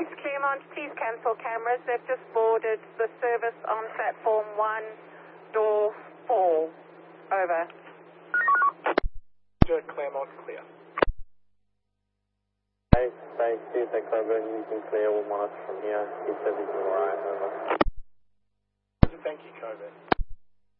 to Claremont, please cancel cameras. They've just boarded the service on platform 1, door 4. Over. Claremont, clear. Hey, Space 2, October, you can clear all monitor from here. He says he's alright, over. Thank you, Cobra.